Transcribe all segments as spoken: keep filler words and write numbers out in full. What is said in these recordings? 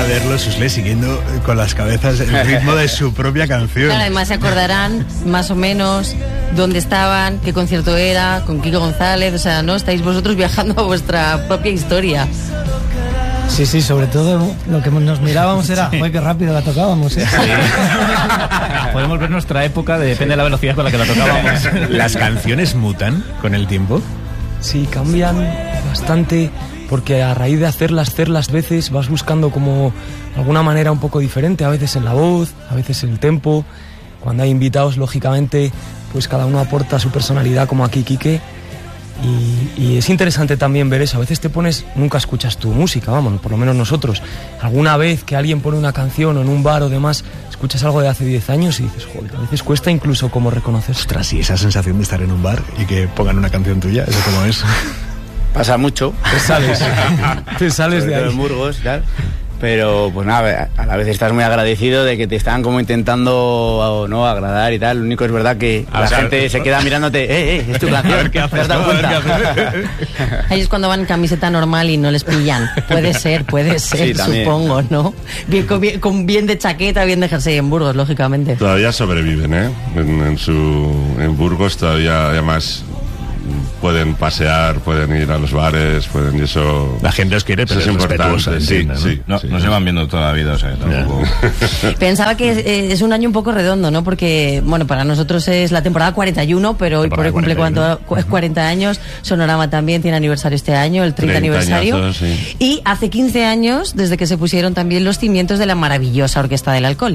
a verlo, Susle, siguiendo con las cabezas el ritmo de su propia canción. Claro, además se acordarán más o menos dónde estaban, qué concierto era, con Kiko González, o sea, ¿no? Estáis vosotros viajando a vuestra propia historia. Sí, sí, sobre todo lo que nos mirábamos era, sí. Joder, qué rápido la tocábamos, ¿eh? Sí. Podemos ver nuestra época, de, depende de la velocidad con la que la tocábamos. ¿Las canciones mutan con el tiempo? Sí, cambian bastante, porque a raíz de hacerlas, hacerlas veces, vas buscando como alguna manera un poco diferente, a veces en la voz, a veces en el tempo. Cuando hay invitados, lógicamente, pues cada uno aporta su personalidad, como aquí Quique. Y, y es interesante también ver eso. A veces te pones, nunca escuchas tu música, vamos, por lo menos nosotros. Alguna vez que alguien pone una canción o en un bar o demás, escuchas algo de hace diez años y dices, joder, a veces cuesta incluso como reconocer. Ostras, y esa sensación de estar en un bar y que pongan una canción tuya, ¿eso cómo es? Pasa mucho. Te sales, te sales de ahí. En Burgos, tal. Pero pues nada, a la vez estás muy agradecido de que te están como intentando no agradar y tal. Lo único es verdad que a la sea, gente se queda mirándote, eh, eh, es tu canción. A ver qué haces, ¿te has dado cuenta? Ahí es cuando van en camiseta normal y no les pillan. Puede ser, puede ser, sí, supongo, ¿no? Bien, con, bien, con bien de chaqueta, bien de jersey en Burgos, lógicamente. Todavía sobreviven, ¿eh? En, en, su, en Burgos todavía, además, pueden pasear, pueden ir a los bares, pueden y eso. La gente os quiere, pero es, es importante. Sí, ¿no? sí, no, sí, nos sí. llevan viendo toda la vida, o sea, tampoco. Pensaba que es, es un año un poco redondo, ¿no? Porque, bueno, para nosotros es la temporada cuarenta y uno, pero hoy por hoy cumple cuarenta, cuarenta años. Sonorama también tiene aniversario este año, el treinta aniversario. Añazos, sí. Y hace quince años, desde que se pusieron también los cimientos de la maravillosa Orquesta del Alcohol.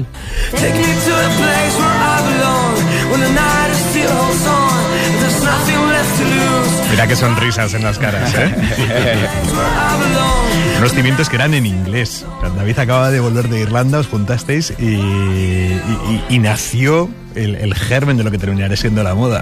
Mira qué sonrisas en las caras, ¿eh? Unos cimientos que eran en inglés. David acaba de volver de Irlanda, os juntasteis y, y, y, y nació el, el germen de lo que terminará siendo la moda.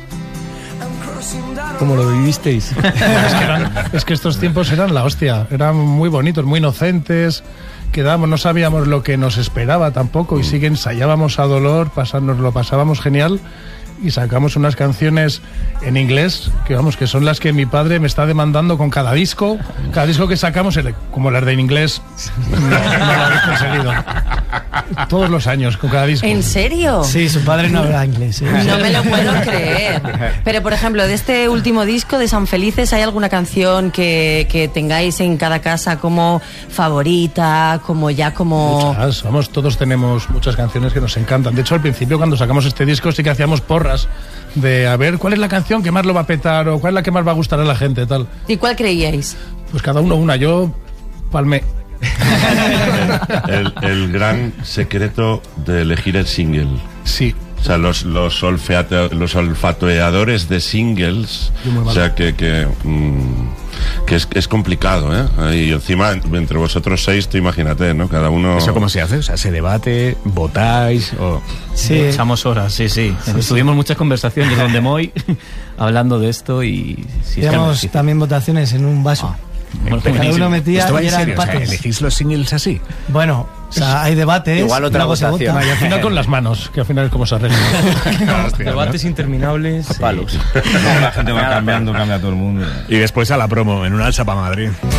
¿Cómo lo vivisteis? es, que eran, es que estos tiempos eran la hostia, eran muy bonitos, muy inocentes. Quedábamos, no sabíamos lo que nos esperaba tampoco y sí que ensayábamos a dolor, pasamos, lo pasábamos genial. Y sacamos unas canciones en inglés que vamos que son las que mi padre me está demandando con cada disco cada disco que sacamos, como las de en inglés no, no lo habéis conseguido todos los años con cada disco. ¿En serio? Sí, su padre no habla inglés, ¿eh? No me lo puedo creer. Pero por ejemplo, de este último disco de San Felices, ¿hay alguna canción que, que tengáis en cada casa como favorita, como ya como...? Muchas, vamos, todos tenemos muchas canciones que nos encantan. De hecho, al principio cuando sacamos este disco sí que hacíamos porras de a ver cuál es la canción que más lo va a petar o cuál es la que más va a gustar a la gente, tal. ¿Y cuál creíais? Pues cada uno una. Yo palmé. el, el gran secreto de elegir el single. Sí. O sea, los, los, olfate, los olfateadores de singles, o sea, que, que, mmm, que es, es complicado, ¿eh? Y encima, entre vosotros seis, tú imagínate, ¿no? Cada uno... ¿Eso cómo se hace? O sea, ¿se debate? ¿Votáis? O... Sí, echamos horas, sí, sí. sí Tuvimos sí. muchas conversaciones donde Moy hablando de esto y... Sí, Hacíamos también votaciones en un vaso. Ah. Bueno, cada uno metía y era empates. O sea, ¿elegís los singles así? Bueno, o sea, hay debates. Igual otra votación. Y al final con las manos, que al final es como se arregla. Debates interminables. A palos. La gente va cambiando, cambia todo el mundo. Y después a la promo, en una alza para Madrid.